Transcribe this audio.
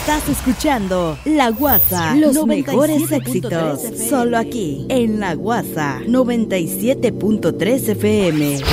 Estás escuchando La Guasa, los mejores éxitos, solo aquí, en La Guasa 97.3 FM.